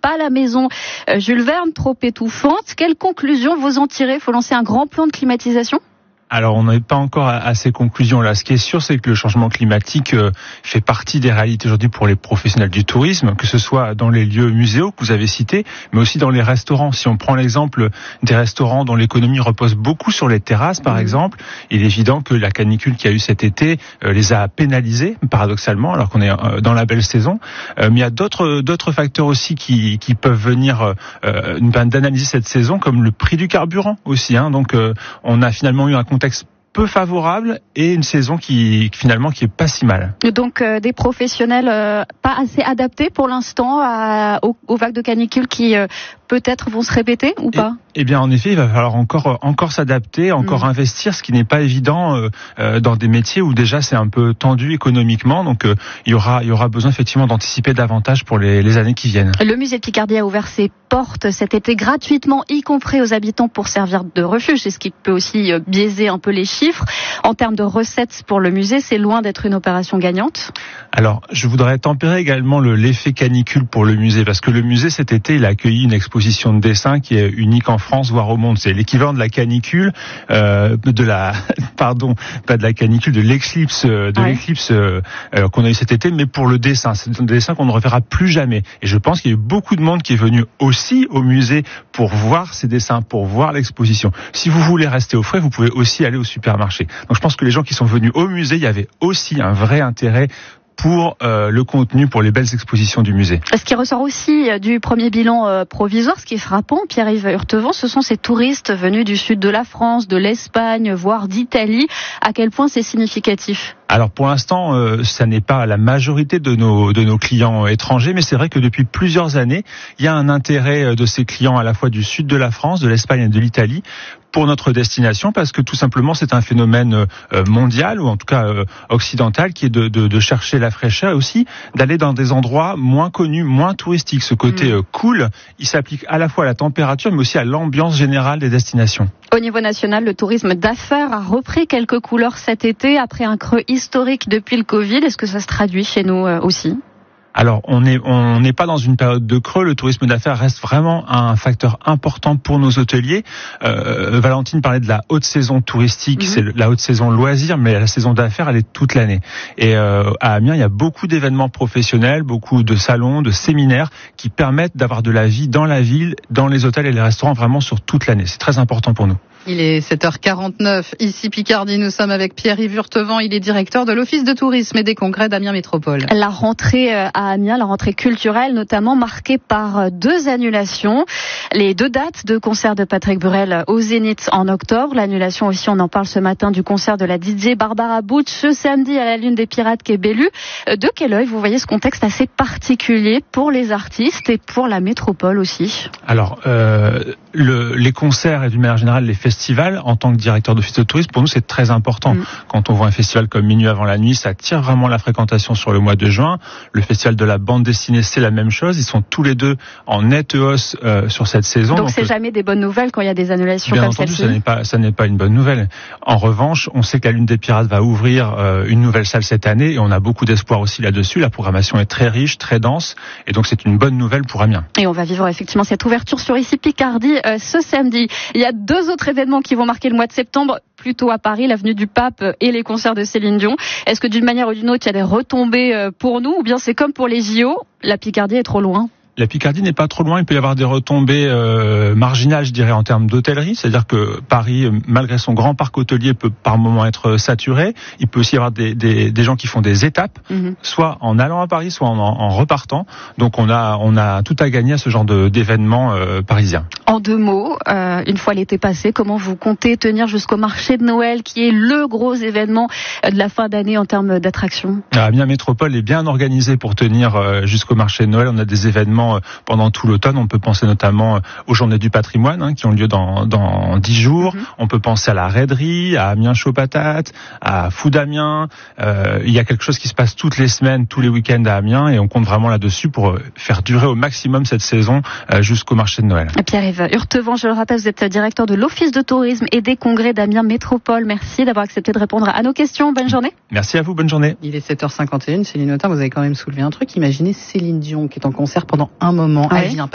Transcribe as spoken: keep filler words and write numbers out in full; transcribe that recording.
pas la maison Jules Verne, trop étouffante. Quelles conclusions vous en tirez? Il faut lancer un grand plan de climatisation? Alors, on n'est pas encore à, à ces conclusions-là. Ce qui est sûr, c'est que le changement climatique euh, fait partie des réalités aujourd'hui pour les professionnels du tourisme, que ce soit dans les lieux muséaux que vous avez cités, mais aussi dans les restaurants. Si on prend l'exemple des restaurants dont l'économie repose beaucoup sur les terrasses, par mmh. exemple, il est évident que la canicule qu'il y a eu cet été euh, les a pénalisés, paradoxalement, alors qu'on est euh, dans la belle saison. Euh, mais il y a d'autres d'autres facteurs aussi qui, qui peuvent venir euh, nous permettre d'analyser cette saison, comme le prix du carburant aussi. Hein. Donc, euh, on a finalement eu un contexte peu favorable et une saison qui finalement qui est pas si mal. Donc euh, des professionnels euh, pas assez adaptés pour l'instant à, aux, aux vagues de canicule qui euh, peut-être vont se répéter ou pas? Eh bien, en effet, il va falloir encore encore s'adapter, encore mmh. investir, ce qui n'est pas évident euh, euh, dans des métiers où déjà c'est un peu tendu économiquement. Donc, euh, il y aura il y aura besoin effectivement d'anticiper davantage pour les, les années qui viennent. Le musée de Picardie a ouvert ses portes cet été gratuitement, y compris aux habitants pour servir de refuge. C'est ce qui peut aussi euh, biaiser un peu les chiffres. En termes de recettes pour le musée, c'est loin d'être une opération gagnante. Alors, je voudrais tempérer également le, l'effet canicule pour le musée, parce que le musée cet été, il a accueilli une exposition de dessin qui est unique en France, voire au monde. C'est l'équivalent de la canicule, euh, de la, pardon, pas de la canicule, de l'éclipse, de ouais. l'éclipse euh, qu'on a eu cet été, mais pour le dessin. C'est un dessin qu'on ne reverra plus jamais. Et je pense qu'il y a eu beaucoup de monde qui est venu aussi au musée pour voir ces dessins, pour voir l'exposition. Si vous voulez rester au frais, vous pouvez aussi aller au supermarché. Donc je pense que les gens qui sont venus au musée, il y avait aussi un vrai intérêt pour euh, le contenu, pour les belles expositions du musée. Ce qui ressort aussi du premier bilan euh, provisoire, ce qui est frappant, Pierre-Yves Hurtevant, ce sont ces touristes venus du sud de la France, de l'Espagne, voire d'Italie. À quel point c'est significatif? Alors pour l'instant, euh, ça n'est pas la majorité de nos de nos clients étrangers, mais c'est vrai que depuis plusieurs années, il y a un intérêt de ces clients à la fois du sud de la France, de l'Espagne et de l'Italie pour notre destination, parce que tout simplement c'est un phénomène euh, mondial, ou en tout cas euh, occidental, qui est de, de, de chercher la fraîcheur et aussi d'aller dans des endroits moins connus, moins touristiques. Ce côté euh, cool, il s'applique à la fois à la température, mais aussi à l'ambiance générale des destinations. Au niveau national, le tourisme d'affaires a repris quelques couleurs cet été après un creux historique depuis le Covid. Est-ce que ça se traduit chez nous euh, aussi ? Alors, on n'est on n'est pas dans une période de creux. Le tourisme d'affaires reste vraiment un facteur important pour nos hôteliers. Euh, Valentine parlait de la haute saison touristique, mmh. c'est la haute saison loisir, mais la saison d'affaires, elle est toute l'année. Et euh, à Amiens, il y a beaucoup d'événements professionnels, beaucoup de salons, de séminaires qui permettent d'avoir de la vie dans la ville, dans les hôtels et les restaurants, vraiment sur toute l'année. C'est très important pour nous. Il est sept heures quarante-neuf, ici Picardie, nous sommes avec Pierre-Yves Hurtevant, il est directeur de l'Office de tourisme et des congrès d'Amiens Métropole. La rentrée à Amiens, la rentrée culturelle notamment marquée par deux annulations. Les deux dates de concert de Patrick Bruel au Zénith en octobre. L'annulation aussi, on en parle ce matin, du concert de la D J Barbara Butch ce samedi à la Lune des Pirates Quai Bellu. De quel œil vous voyez ce contexte assez particulier pour les artistes et pour la métropole aussi? Alors, euh, le, les concerts et d'une manière générale les festivals, en tant que directeur d'office de tourisme, pour nous c'est très important. Mmh. Quand on voit un festival comme Minuit avant la nuit, ça attire vraiment la fréquentation sur le mois de juin. Le festival de la bande dessinée, c'est la même chose. Ils sont tous les deux en nette hausse euh, sur cette saison. Donc, donc c'est euh, jamais des bonnes nouvelles quand il y a des annulations bien comme entendu, celle-ci. ça n'est pas, ça n'est pas une bonne nouvelle. En revanche, on sait que la Lune des Pirates va ouvrir euh, une nouvelle salle cette année et on a beaucoup d'espoir aussi là-dessus. La programmation est très riche, très dense et donc c'est une bonne nouvelle pour Amiens. Et on va vivre effectivement cette ouverture sur ici Picardie euh, ce samedi. Il y a deux autres événements qui vont marquer le mois de septembre, plutôt à Paris, l'avenue du Pape et les concerts de Céline Dion. Est-ce que d'une manière ou d'une autre, il y a des retombées pour nous, ou bien c'est comme pour les J O, la Picardie est trop loin ? La Picardie n'est pas trop loin, il peut y avoir des retombées euh, marginales, je dirais, en termes d'hôtellerie. C'est-à-dire que Paris, malgré son grand parc hôtelier, peut par moment être saturé. Il peut aussi y avoir des, des, des gens qui font des étapes, mmh. soit en allant à Paris, soit en, en repartant. Donc on a, on a tout à gagner à ce genre de, d'événements euh, parisiens. En deux mots, euh, une fois l'été passé, comment vous comptez tenir jusqu'au marché de Noël, qui est le gros événement de la fin d'année en termes d'attractions ? Amiens Métropole est bien organisée pour tenir euh, jusqu'au marché de Noël. On a des événements pendant tout l'automne. On peut penser notamment aux Journées du patrimoine hein, qui ont lieu dans dans dix jours. Mm-hmm. On peut penser à la raiderie, à Amiens Chaud Patate, à Fou d'Amiens. Euh, il y a quelque chose qui se passe toutes les semaines, tous les week-ends à Amiens et on compte vraiment là-dessus pour faire durer au maximum cette saison euh, jusqu'au marché de Noël. Pierre-Yves Hurtevant, je le rappelle, vous êtes directeur de l'Office de tourisme et des congrès d'Amiens Métropole. Merci d'avoir accepté de répondre à nos questions. Bonne journée. Merci à vous, bonne journée. Il est sept heures cinquante et une, Céline Autain, vous avez quand même soulevé un truc. Imaginez Céline Dion qui est en concert pendant un moment. Ouais. Elle vient